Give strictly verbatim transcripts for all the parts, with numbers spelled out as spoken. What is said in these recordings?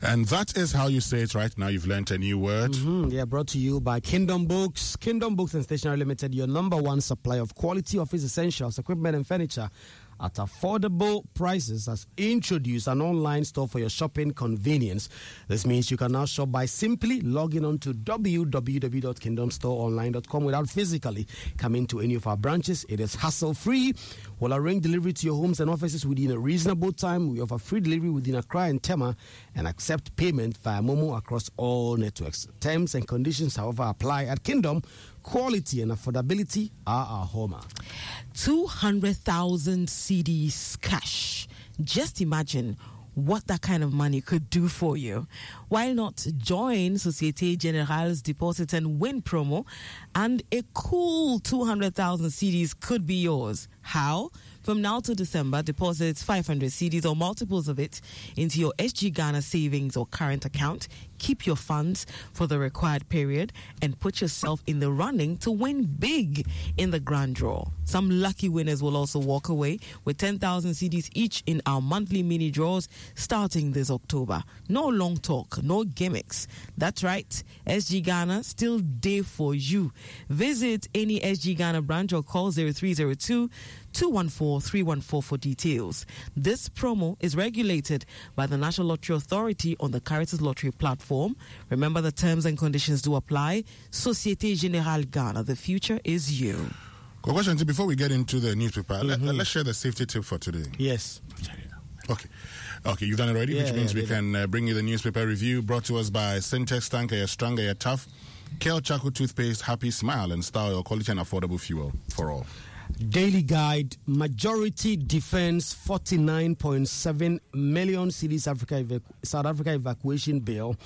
And that is how you say it right now. You've learned a new word. Mm-hmm. Yeah, brought to you by Kingdom Books. Kingdom Books and Stationery Limited, your number one supplier of quality office essentials, equipment and furniture at affordable prices, has introduced an online store for your shopping convenience. This means you can now shop by simply logging on to w w w dot kingdom store online dot com without physically coming to any of our branches. It is hassle-free. We'll arrange delivery to your homes and offices within a reasonable time. We offer free delivery within Accra and Tema and accept payment via Momo across all networks. Terms and conditions, however, apply at Kingdom. Quality and affordability are our hallmark. two hundred thousand C Ds cash. Just imagine what that kind of money could do for you. Why not join Societe Generale's Deposit and Win promo, and a cool two hundred thousand C Ds could be yours. How? From now to December, deposit five hundred C Ds or multiples of it into your S G Ghana savings or current account. Keep your funds for the required period and put yourself in the running to win big in the grand draw. Some lucky winners will also walk away with ten thousand C Ds each in our monthly mini draws starting this October. No long talk, no gimmicks. That's right, S G Ghana still there for you. Visit any S G Ghana branch or call zero three zero two, two one four, three one four for details. This promo is regulated by the National Lottery Authority on the Caritas Lottery platform. Remember, the terms and conditions do apply. Societe Generale Ghana, the future is you. Question, before we get into the newspaper, Mm-hmm. let, let's share the safety tip for today. Yes. Okay. Okay, you've done it already, Yeah, which means yeah, we can uh, bring you the newspaper review brought to us by Syntex Tanker, you're stronger, you're tough. Kale Charcoal Toothpaste, Happy Smile and Style, your quality and affordable fuel for all. Daily Guide, majority defense forty-nine point seven million cedis Africa evacu- South Africa evacuation bill,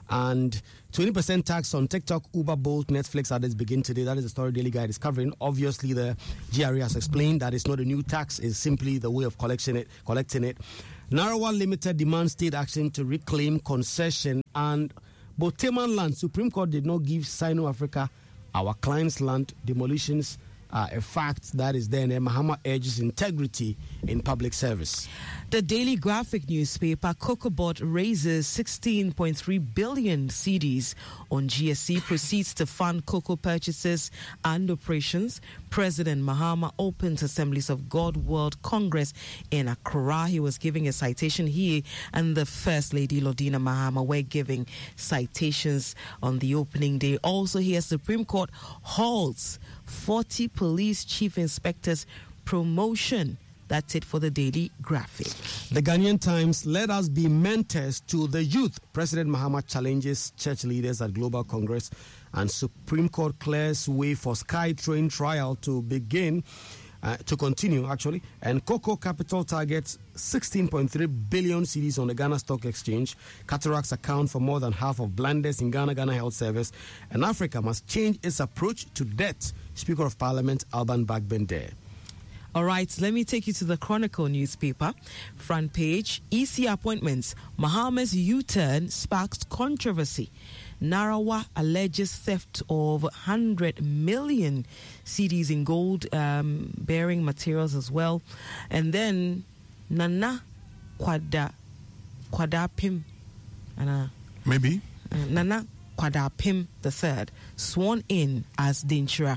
and twenty percent tax on TikTok, Uber, Bolt, Netflix others begin today. That is the story Daily Guide is covering. Obviously, the G R A has explained that it's not a new tax, it's simply the way of collecting it. Collecting it. Narawa Limited demands state action to reclaim concession, and Boteman land. Supreme Court did not give Sino Africa, our client's land, demolitions. Uh, a fact that is then Mahama urges integrity in public service. The Daily Graphic newspaper, CocoaBot raises sixteen point three billion C Ds on G S C, proceeds to fund cocoa purchases and operations. President Mahama opens Assemblies of God World Congress in Accra. He was giving a citation here, and the First Lady Lodina Mahama were giving citations on the opening day. Also here, Supreme Court halts forty police chief inspectors promotion. That's it for the Daily Graphic. The Ghanaian Times, let us be mentors to the youth. President Mahama challenges church leaders at Global Congress, and Supreme Court clears way for SkyTrain trial to begin, uh, to continue actually. And Cocoa Capital targets sixteen point three billion C Ds on the Ghana Stock Exchange. Cataracts account for more than half of blindness in Ghana, Ghana Health Service. And Africa must change its approach to debt. Speaker of Parliament, Alban Bagbender. All right, let me take you to the Chronicle newspaper. Front page, E C appointments. Mahama's U-turn sparks controversy. Narawa alleges theft of one hundred million C Ds in gold um, bearing materials as well. And then Nana Kwada Kwadapim. Nana, Maybe. uh, Nana Kwadapim the third, sworn in as Dinchira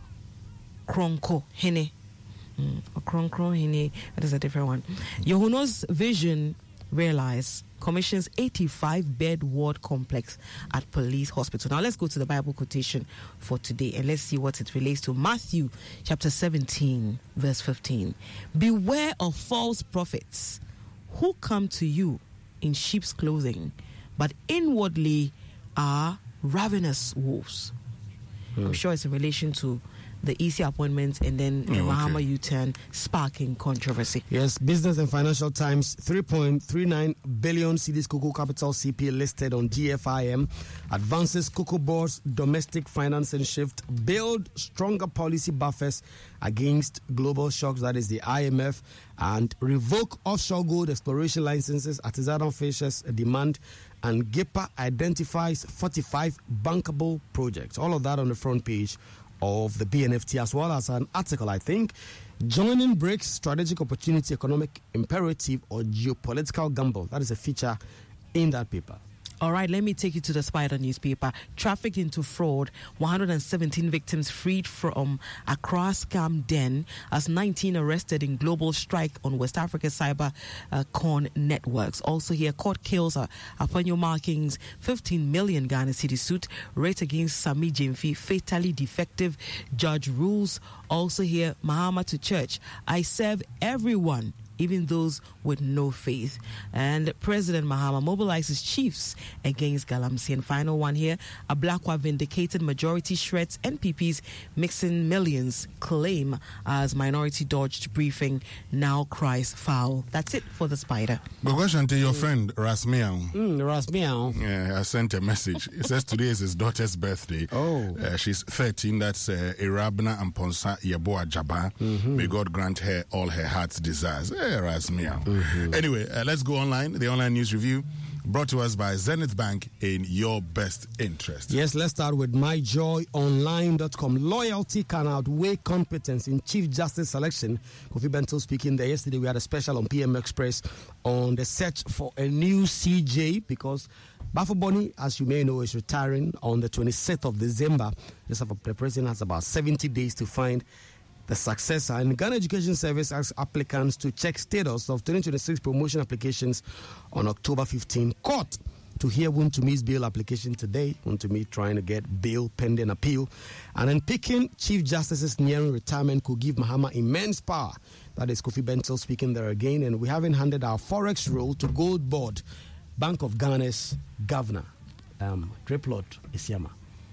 Kronko Hene. Mm, Kron Kron Hene, that is a different one. Yohuno's vision realized commissions eighty-five bed ward complex at police hospital. Now let's go to the Bible quotation for today and let's see what it relates to. Matthew chapter seventeen verse fifteen. Beware of false prophets who come to you in sheep's clothing, but inwardly are ravenous wolves. Hmm. I'm sure it's in relation to the E C appointments and then the Oh, okay. Mahama U-turn sparking controversy. Yes, Business and Financial Times, three point three nine billion C Ds Cocoa Capital C P listed on D F I M. Advances Cocoa Board's domestic financing shift. Build stronger policy buffers against global shocks, that is the I M F. And revoke offshore gold exploration licenses. Artisanal Fishes demand. And GIPA identifies forty-five bankable projects. All of that on the front page of the B N F T, as well as an article, I think, joining BRICS, strategic opportunity, economic imperative, or geopolitical gamble. That is a feature in that paper. All right, let me take you to the Spider newspaper. Trafficked into fraud, one hundred seventeen victims freed from Accra scam den as nineteen arrested in global strike on West Africa cyber uh, con networks. Also here, court kills uh, Apanyo Marking's fifteen million Ghana cedi suit, rate against Sami Jemfi, fatally defective judge rules. Also here, Mahama to church. I serve everyone, even those with no faith. And President Mahama mobilizes chiefs against Galamsey. And final one here, a Ablakwa vindicated majority shreds N P P's mixing millions claim as minority dodged briefing now cries foul. That's it for the Spider. But question to your friend Rasmiao. Mm, Rasmiao. Yeah, I sent a message. It says today is his daughter's birthday. Oh. Uh, she's thirteen. That's uh, Irabna Amponsa Yeboa Jaba. Mm-hmm. May God grant her all her heart's desires. Hey, Rasmiao. Mm-hmm. Anyway, uh, let's go online. The online news review brought to us by Zenith Bank in your best interest. Yes, let's start with my joy online dot com. Loyalty can outweigh competence in Chief Justice selection. Kofi Bento speaking there. Yesterday we had a special on P M Express on the search for a new C J because Bafo Boni, as you may know, is retiring on the twenty-sixth of December. The president has about seventy days to find the successor. And Ghana Education Service asks applicants to check status of twenty twenty-six promotion applications on October fifteenth. Court to hear Wuntumi's bail application today. Wuntumi trying to get bail pending appeal. And then picking Chief Justice's nearing retirement could give Mahama immense power. That is Kofi Bento speaking there again. And we haven't handed our Forex role to Gold Board, Bank of Ghana's governor, um, Driplot Isiama.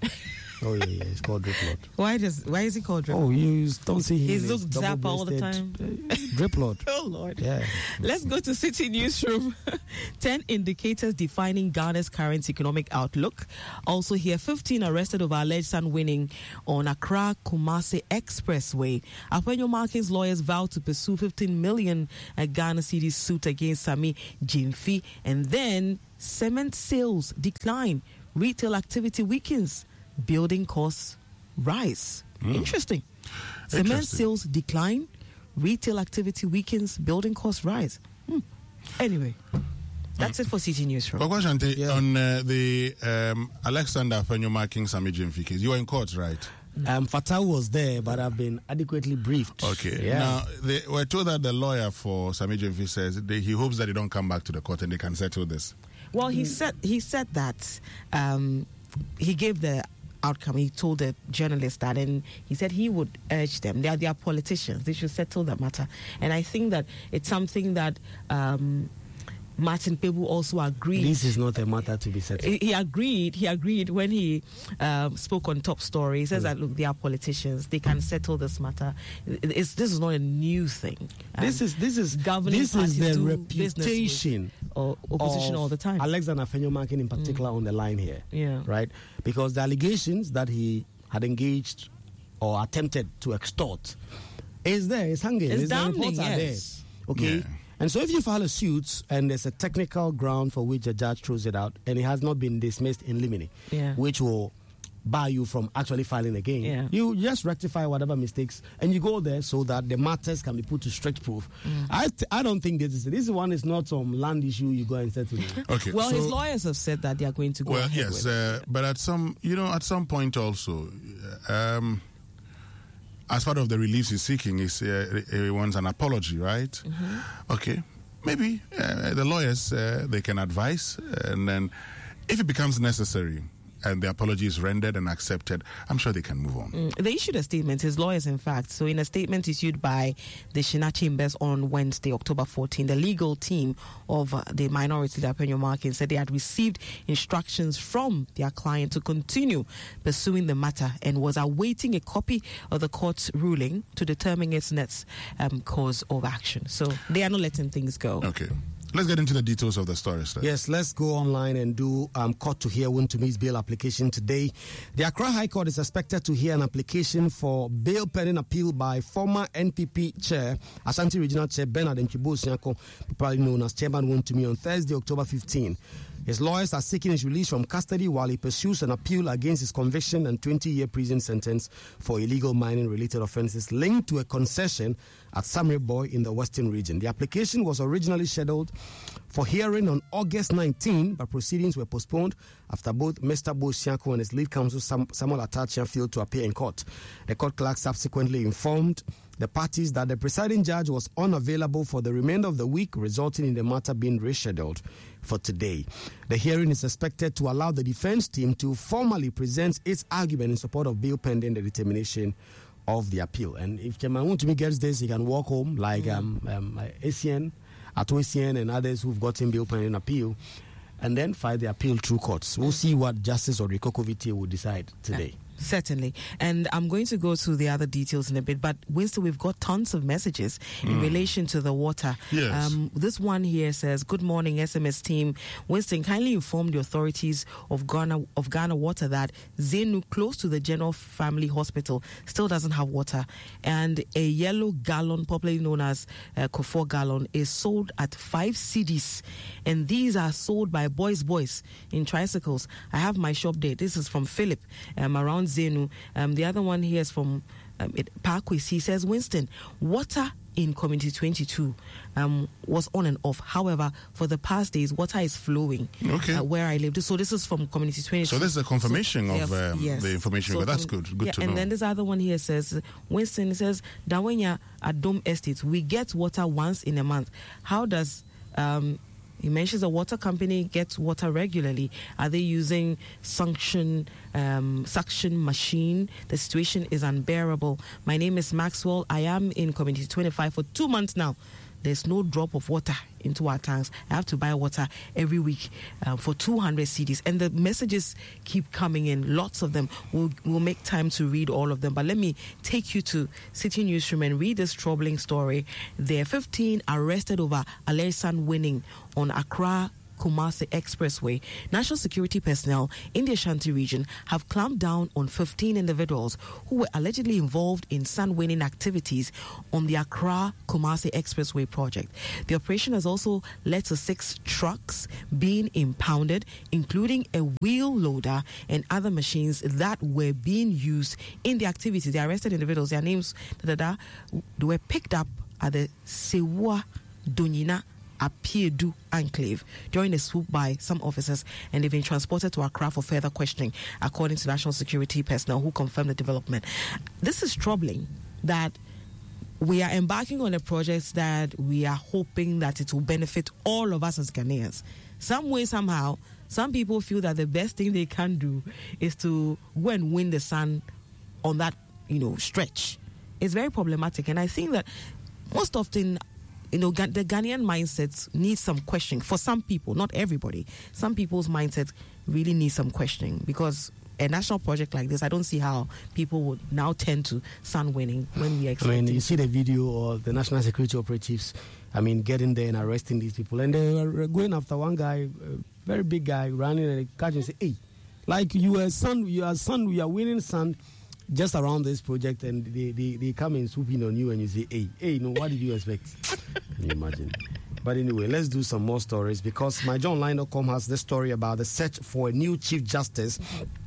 Oh, yeah, yeah, it's called Driplot. Why does why is he called Driplot? Oh, you don't see him. He looks Zappa all the time. Driplot. Oh, Lord. Yeah. Let's go to City Newsroom. ten indicators defining Ghana's current economic outlook. Also here, fifteen arrested over alleged sun winning on Accra-Kumasi Expressway. Apanyo Marking's lawyers vow to pursue fifteen million Ghana cedi suit against Sami Jemfi. And then cement sales decline. Retail activity weakens. Building costs rise. Mm. Interesting. Cement Interesting. sales decline, retail activity weakens, building costs rise. Hmm. Anyway, that's mm. it for C T Newsroom. But question yeah. on uh, the um, Alexander Apanyo Marking Sami Jemfi case. You were in court, right? Um, Fatah was there, but I've been adequately briefed. Okay. Yeah. Now, they were told that the lawyer for Sami Jemfi says they, he hopes that they don't come back to the court and they can settle this. Well, he said he said that um, he gave the outcome. He told the journalist that, and he said he would urge them. They are, they are politicians. They should settle the matter. And I think that it's something that um, Martin Pebu also agreed. This is not a matter to be settled. He, he agreed. He agreed when he um, spoke on Top Story. He says mm. that look, they are politicians. They can settle this matter. It's, this is not a new thing. Um, this is this is governing this is the do reputation or opposition all the time. Alexander Apanyo Marking in particular mm. on the line here. Yeah. Right? Because the allegations that he had engaged or attempted to extort is there. It's hanging. It's It's the damning, reports are yes. there. Okay. Yeah. And so if you file a suit and there's a technical ground for which a judge throws it out and it has not been dismissed in limine, yeah. which will bar you from actually filing again, yeah. you just rectify whatever mistakes and you go there so that the matters can be put to strict proof. Mm. I th- I don't think this is this one is not some land issue you go and settle it. Okay. Well, so, his lawyers have said that they are going to go well, ahead yes, with uh, but at some, you know, at some point also, um, as part of the relief he's seeking, is uh, he wants an apology, right? Mm-hmm. Okay. Maybe uh, the lawyers, uh, they can advise, and then if it becomes necessary and the apology is rendered and accepted, I'm sure they can move on. Mm, they issued a statement, his lawyers, in fact. So in a statement issued by the Shina Chambers on Wednesday, October fourteenth, the legal team of uh, the minority, the Apanyo Marking, said they had received instructions from their client to continue pursuing the matter and was awaiting a copy of the court's ruling to determine its next um, course of action. So they are not letting things go. Okay. Let's get into the details of the story, sir. Yes, let's go online and do um, court to hear Wuntumi's bail application today. The Accra High Court is expected to hear an application for bail pending appeal by former N P P Chair, Ashanti Regional Chair Bernard Nchibo-Sianko, probably known as Chairman Wuntumi, on Thursday, October fifteenth. His lawyers are seeking his release from custody while he pursues an appeal against his conviction and twenty-year prison sentence for illegal mining-related offences linked to a concession at Samreboy in the Western region. The application was originally scheduled for hearing on August nineteenth, but proceedings were postponed after both Mister Boshianko and his lead counsel Sam- Samuel Atachian failed to appear in court. The court clerk subsequently informed the parties that the presiding judge was unavailable for the remainder of the week, resulting in the matter being rescheduled for today. The hearing is expected to allow the defense team to formally present its argument in support of bail pending the determination of the appeal. And if Chairman Wontumi gets this, he can walk home like um, um, A C N, Ato A C N and others who've gotten bail pending appeal, and then fight the appeal through courts. We'll see what Justice Odriko Kovite will decide today. Certainly. And I'm going to go to the other details in a bit. But, Winston, we've got tons of messages in mm. relation to the water. Yes. Um, this one here says, good morning, S M S team. Winston, kindly inform the authorities of Ghana, of Ghana Water that Zenu, close to the General Family Hospital, still doesn't have water. And a yellow gallon, popularly known as uh, Kofor gallon, is sold at five cedis. And these are sold by Boys Boys in tricycles. I have my shop there. This is from Philip, um, around Zenu. Um, the other one here is from um, Parkway. He says, Winston, water in Community twenty-two um, was on and off. However, for the past days, water is flowing okay. uh, where I live. So this is from Community twenty-two. So this is a confirmation so, of um, yes. the information, so but that's good. Good yeah, to and know. And then this other one here says, Winston says, Dawenya at Dome Estate, we get water once in a month. How does... Um, He mentions a water company gets water regularly. Are they using suction um, suction machine? The situation is unbearable. My name is Maxwell. I am in Community twenty-five for two months now. There's no drop of water into our tanks. I have to buy water every week uh, for two hundred cedis. And the messages keep coming in, lots of them. We'll, we'll make time to read all of them. But let me take you to City Newsroom and read this troubling story. There are fifteen arrested over alleged sun winning on Accra Kumasi Expressway. National security personnel in the Ashanti region have clamped down on fifteen individuals who were allegedly involved in sun-winning activities on the Accra Kumasi Expressway project. The operation has also led to six trucks being impounded, including a wheel loader and other machines that were being used in the activities. The arrested individuals, their names, da, da, da, they were picked up at the Sewa Donyina Apiedu enclave during a swoop by some officers, and they've been transported to Accra for further questioning, according to national security personnel who confirmed the development. This is troubling that we are embarking on a project that we are hoping that it will benefit all of us as Ghanaians. Some way, somehow, some people feel that the best thing they can do is to go and win the sun on that, you know, stretch. It's very problematic, and I think that most often, you know, the Ghanaian mindset needs some questioning. For some people, not everybody, some people's mindset really needs some questioning, because a national project like this, I don't see how people would now tend to sun winning when we expect. I mean, you see the video of the national security operatives, I mean, getting there and arresting these people, and they were going after one guy, a very big guy, running, and they catch him and say, hey, like you are son, you are son, we are winning sun just around this project, and they, they, they come and swoop in on you and you say, hey, hey, no, what did you expect? Can you imagine? But anyway, let's do some more stories, because my john line dot com has this story about the search for a new Chief Justice,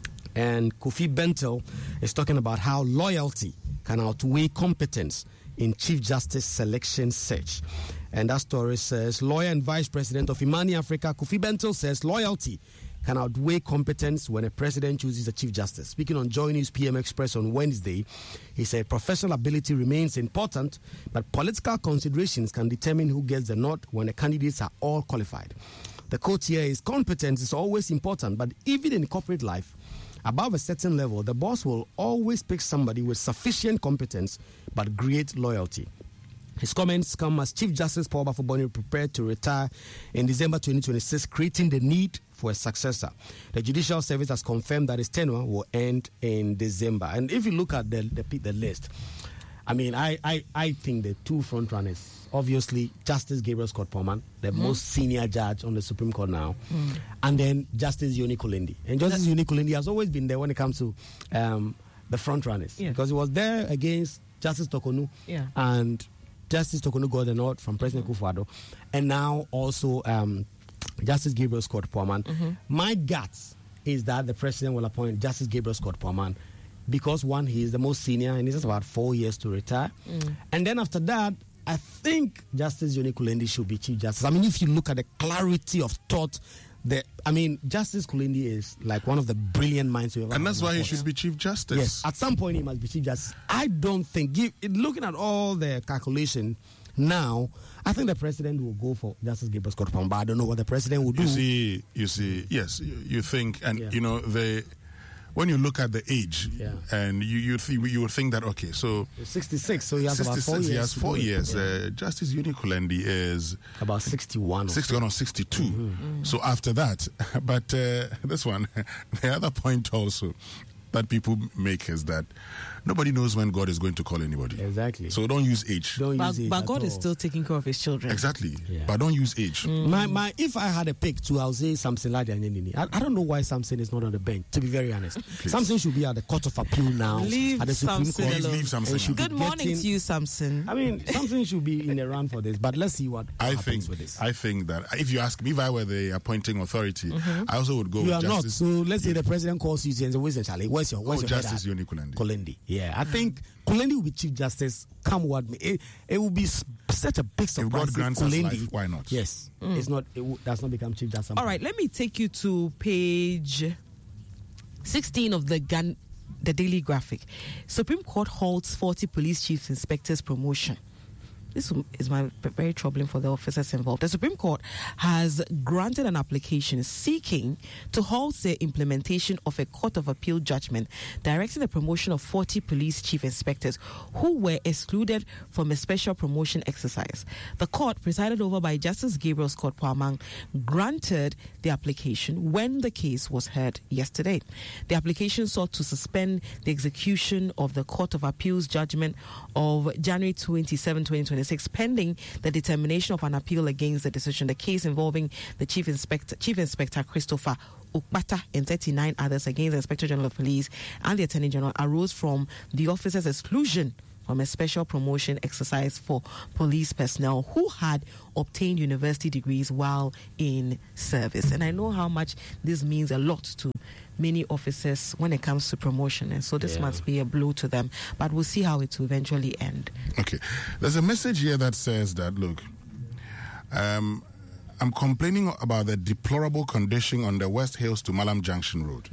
and Kofi Bentil is talking about how loyalty can outweigh competence in Chief Justice selection search. And that story says, lawyer and Vice President of Imani Africa, Kofi Bentil, says loyalty can outweigh competence when a president chooses a Chief Justice. Speaking on Joy News P M Express on Wednesday, he said professional ability remains important, but political considerations can determine who gets the nod when the candidates are all qualified. The quote here is, competence is always important, but even in corporate life, above a certain level, the boss will always pick somebody with sufficient competence but great loyalty. His comments come as Chief Justice Paul Bafo-Bonny prepared to retire in December twenty twenty-six, creating the need for a successor. The Judicial Service has confirmed that his tenure will end in December. And if you look at the the, the list, I mean, I, I, I think the two front runners, obviously Justice Gabriel Scott Porman, the mm-hmm. most senior judge on the Supreme Court now, mm. and then Justice Yoni Kolindi. And Justice Yoni Kolindi has always been there when it comes to um, the front runners, yeah. because he was there against Justice Tokonu, yeah. and Justice Tokonu got the nod from President mm-hmm. Kufuor, and now also um, Justice Gabriel Scott Porman. Mm-hmm. My guts is that the president will appoint Justice Gabriel Scott Porman because one, he is the most senior and he has about four years to retire. Mm. And then after that, I think Justice Yoni Kulendi should be Chief Justice. I mean, if you look at the clarity of thought, the, I mean, Justice Kulendi is like one of the brilliant minds we ever And that's why he course. should be Chief Justice. Yes, at some point he must be Chief Justice. I don't think, give, looking at all the calculation now, I think the president will go for Justice Gabriel Scott Opoang, but I don't know what the president will do. You see, you see, yes, you, you think, and Yeah. you know, the when you look at the age, Yeah. and you you, th- you would think that, okay, so He's sixty-six, so he has about four sixty-six, years. he has to four do it. years. Yeah. Uh, Justice Yoni Kulendi is About sixty-one. or sixty-one or sixty-two. So after that, but uh, this one, the other point also that people make is that nobody knows when God is going to call anybody. Exactly. So don't use age. Don't But, use it but at God is all. still taking care of his children. Exactly. Yeah. But don't use age. My, my, if I had a pick too, I would say Samson Ladi Anyenini. I, I don't know why Samson is not on the bench, to be very honest. Samson should be at the Court of Appeal now. Leave at the Supreme Samson Court. Leave, alone. leave Samson And should be Good morning getting- to you, Samson. I mean, Samson should be in the run for this, but let's see what I happens think with this. I think that if you ask me, if I were the appointing authority, I also would go You with are not. Justice. So let's say the president calls you and says, "Where's Charlie? Where's your where's Oh, your Justice head at?" Yoni Kulendi. Kulendi. Yeah, I think Kulendi will be Chief Justice. Come what may. It, it will be s- such a big surprise. God if grants us Kulendi, life, why not? Yes, it's not. It w- does not become Chief Justice. All right, let me take you to page sixteen of the Gan- the Daily Graphic. Supreme Court halts forty police chief inspectors promotion. This is my very troubling for the officers involved. The Supreme Court has granted an application seeking to halt the implementation of a Court of Appeal judgment directing the promotion of forty police chief inspectors who were excluded from a special promotion exercise. The court, presided over by Justice Gabriel Scott Opoang, granted the application when the case was heard yesterday. The application sought to suspend the execution of the Court of Appeal's judgment of January twenty-seventh, twenty twenty-six, pending the determination of an appeal against the decision. The case involving the Chief Inspector, Chief Inspector Christopher Ukpata and thirty-nine others against the Inspector General of Police and the Attorney General arose from the officer's exclusion from a special promotion exercise for police personnel who had obtained university degrees while in service. And I know how much this means a lot to many officers when it comes to promotion, and so this Yeah. must be a blow to them, but we'll see how it will eventually end. Okay. There's a message here that says that, look, um, I'm complaining about the deplorable condition on the West Hills to Malam Junction Road.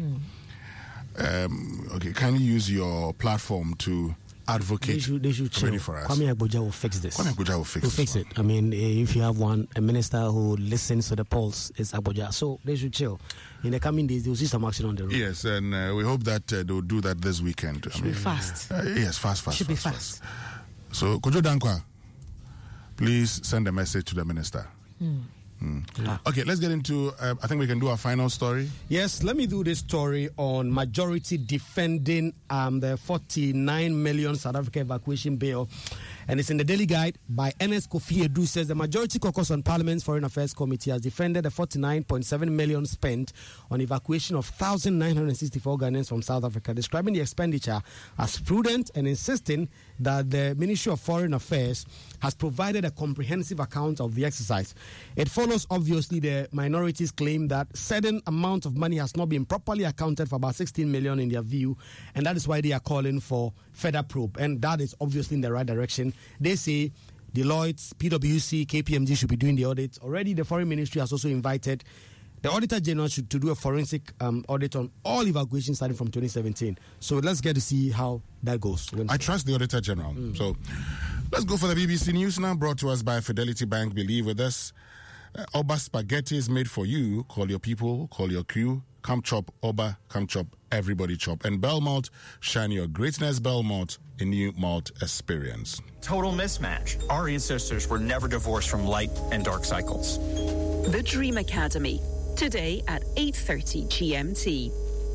Um, okay, can you use your platform to advocate They should, they should chill. really for us? Kwame Agboja will fix this. Kwame Agboja will fix He'll this fix one. it. I mean, eh, if you have one, a minister who listens to the pulse, is Agboja. So they should chill. In the coming days, they'll see some action on the road. Yes, and uh, we hope that uh, they'll do that this weekend. Should be fast. Uh, yes, fast, fast. Should be fast, fast. fast. So, Kojo Dankwa, please send a message to the minister. Mm. Okay, let's get into, uh, I think we can do our final story. Yes, let me do this story on majority defending um, the forty-nine million South Africa evacuation bill. And it's in the Daily Guide by Ernest Kofi Edu. Says the majority caucus on Parliament's Foreign Affairs Committee has defended the forty-nine point seven million spent on evacuation of one thousand nine hundred sixty-four Ghanaians from South Africa, describing the expenditure as prudent and insisting that the Ministry of Foreign Affairs has provided a comprehensive account of the exercise. It follows, obviously, the minorities' claim that certain amount of money has not been properly accounted for, about sixteen million in their view, and that is why they are calling for further probe, and that is obviously in the right direction. They say Deloitte, P W C, K P M G should be doing the audit. Already the Foreign Ministry has also invited the Auditor General should, to do a forensic um, audit on all evacuations starting from twenty seventeen. So let's get to see how that goes. I trust the Auditor General. So let's go for the B B C News now, brought to us by Fidelity Bank. Believe with us. Uh, Oba Spaghetti is made for you. Call your people, call your crew. Come chop, Oba, come chop, everybody chop. And Belmont, shine your greatness, Belmont, a new malt experience. Total mismatch. Our ancestors were never divorced from light and dark cycles. The Dream Academy, today at eight thirty G M T.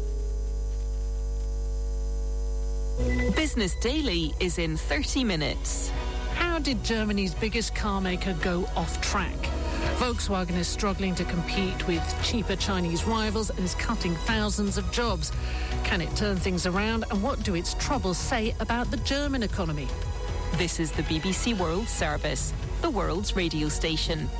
Business Daily is in thirty minutes. How did Germany's biggest car maker go off track? Volkswagen is struggling to compete with cheaper Chinese rivals and is cutting thousands of jobs. Can it turn things around? And what do its troubles say about the German economy? This is the B B C World Service, the world's radio station.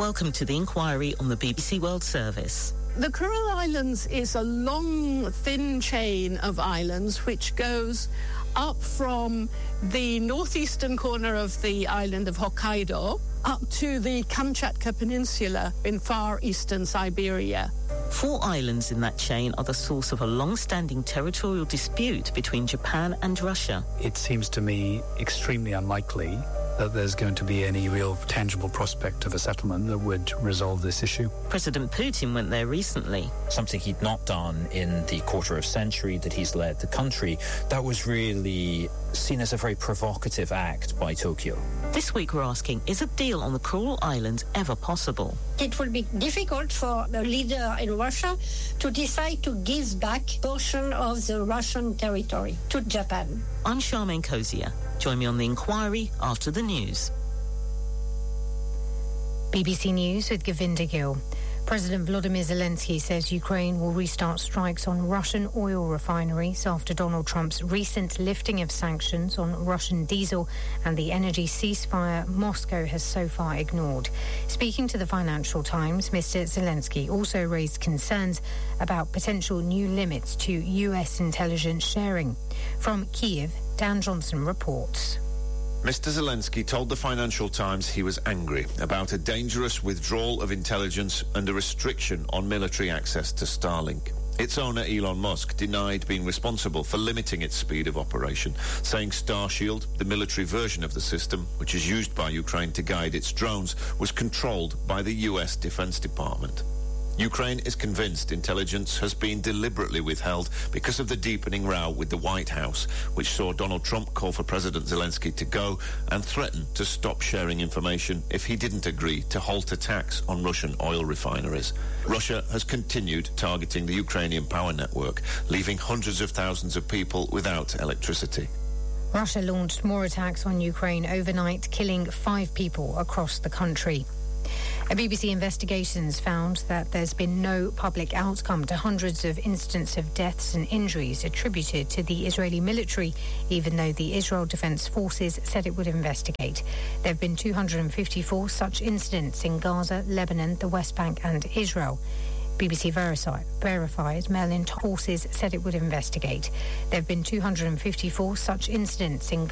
Welcome to the inquiry on the B B C World Service. The Kuril Islands is a long, thin chain of islands which goes up from the northeastern corner of the island of Hokkaido up to the Kamchatka Peninsula in far eastern Siberia. Four islands in that chain are the source of a long-standing territorial dispute between Japan and Russia. It seems to me extremely unlikely that there's going to be any real tangible prospect of a settlement that would resolve this issue. President Putin went there recently. Something he'd not done in the quarter of century that he's led the country. That was really seen as a very provocative act by Tokyo. This week we're asking, is a deal on the Kuril Islands ever possible? It will be difficult for the leader in Russia to decide to give back a portion of the Russian territory to Japan. I'm Charmaine Cozier. Join me on the inquiry after the news. B B C News with Govinda Gill. President Volodymyr Zelensky says Ukraine will restart strikes on Russian oil refineries after Donald Trump's recent lifting of sanctions on Russian diesel and the energy ceasefire Moscow has so far ignored. Speaking to the Financial Times, Mister Zelensky also raised concerns about potential new limits to U S intelligence sharing. From Kiev, Dan Johnson reports. Mister Zelensky told the Financial Times he was angry about a dangerous withdrawal of intelligence and a restriction on military access to Starlink. Its owner, Elon Musk, denied being responsible for limiting its speed of operation, saying Starshield, the military version of the system, which is used by Ukraine to guide its drones, was controlled by the U S Defense Department. Ukraine is convinced intelligence has been deliberately withheld because of the deepening row with the White House, which saw Donald Trump call for President Zelensky to go and threaten to stop sharing information if he didn't agree to halt attacks on Russian oil refineries. Russia has continued targeting the Ukrainian power network, leaving hundreds of thousands of people without electricity. Russia launched more attacks on Ukraine overnight, killing five people across the country. A B B C investigations found that there's been no public outcome to hundreds of incidents of deaths and injuries attributed to the Israeli military, even though the Israel Defense Forces said it would investigate. There have been two hundred fifty-four such incidents in Gaza, Lebanon, the West Bank and Israel. B B C verified, verified Merlin Forces said it would investigate. There have been two hundred fifty-four such incidents in